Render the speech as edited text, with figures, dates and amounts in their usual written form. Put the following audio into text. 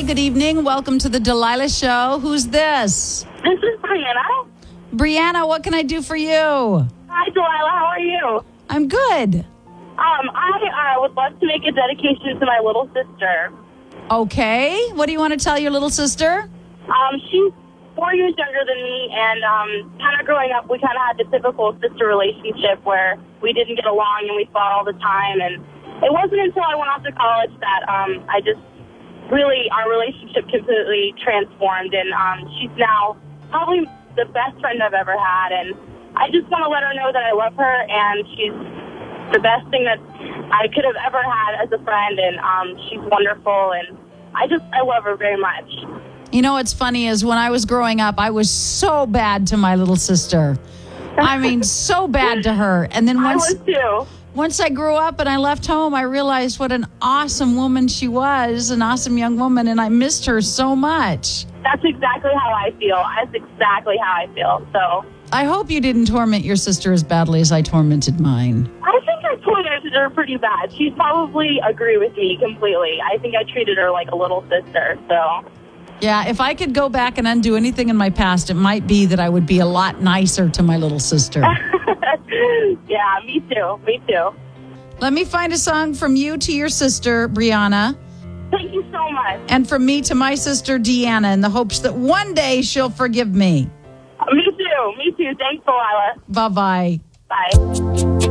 Hi, good evening. Welcome to the Delilah Show. Who's this? This is Brianna. Brianna, what can I do for you? Hi, Delilah. How are you? I'm good. I would love to make a dedication to my little sister. Okay. What do you want to tell your little sister? She's 4 years younger than me, and kind of growing up, we kind of had the typical sister relationship where we didn't get along and we fought all the time. And it wasn't until I went off to college that our relationship completely transformed, and she's now probably the best friend I've ever had. And I just want to let her know that I love her, and she's the best thing that I could have ever had as a friend, and she's wonderful, and I love her very much. You know what's funny is when I was growing up, I was so bad to my little sister. I mean, so bad to her. And then I was too. Once I grew up and I left home, I realized what an awesome woman she was, an awesome young woman, and I missed her so much. That's exactly how I feel. That's exactly how I feel. So I hope you didn't torment your sister as badly as I tormented mine. I think I tormented her pretty bad. She'd probably agree with me completely. I think I treated her like a little sister. So yeah, if I could go back and undo anything in my past, it might be that I would be a lot nicer to my little sister. Yeah, me too. Me too. Let me find a song from you to your sister, Brianna. Thank you so much. And from me to my sister, Deanna, in the hopes that one day she'll forgive me. Me too. Me too. Thanks, Delilah. Bye-bye. Bye.